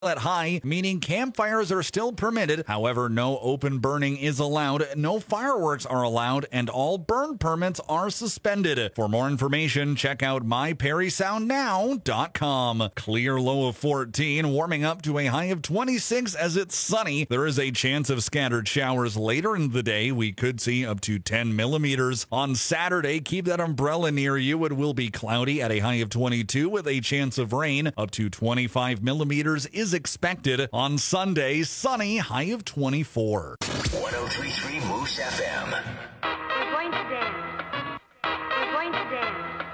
at high, meaning campfires are still permitted. However, no open burning is allowed, no fireworks are allowed, and all burn permits are suspended. For more information, check out myperrysoundnow.com. Clear low of 14, warming up to a high of 26 as it's sunny. There is a chance of scattered showers later in the day. We could see up to 10 millimeters. On Saturday, keep that umbrella near you. It will be cloudy at a high of 22 with a chance of rain. Up to 25 millimeters is expected. On Sunday, sunny, high of 24. 103.3 Moose FM. We're going to dance.